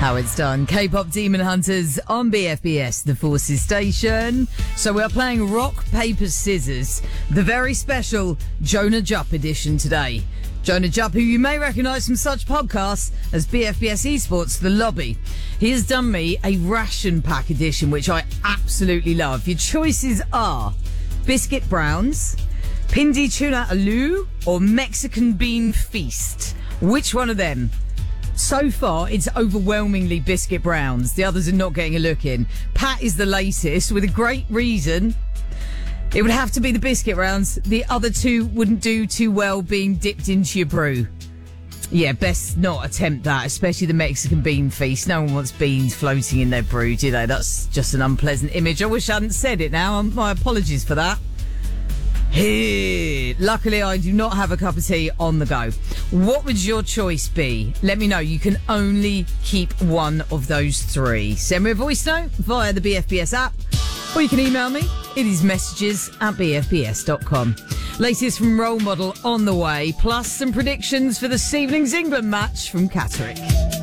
how it's done. K-pop Demon Hunters on BFBS, the Forces station. So we're playing Rock, Paper, Scissors, the very special Jonah Jupp edition today. Jonah Jupp, who you may recognise from such podcasts as BFBS Esports, The Lobby. He has done me a ration pack edition, which I absolutely love. Your choices are Biscuit Browns, Pindi Tuna Aloo, or Mexican Bean Feast. Which one of them? So far, it's overwhelmingly Biscuit Browns. The others are not getting a look in. Pat is the latest, with a great reason. It would have to be the Biscuit Browns. The other two wouldn't do too well being dipped into your brew. Yeah, best not attempt that, especially the Mexican Bean Feast. No one wants beans floating in their brew, do they? That's just an unpleasant image. I wish I hadn't said it now. My apologies for that. Here. Luckily, I do not have a cup of tea on the go. What would your choice be? Let me know. You can only keep one of those three. Send me a voice note via the BFBS app, or you can email me. It is messages@bfbs.com. Latest from Role Model on the way, plus some predictions for this evening's England match from Catterick.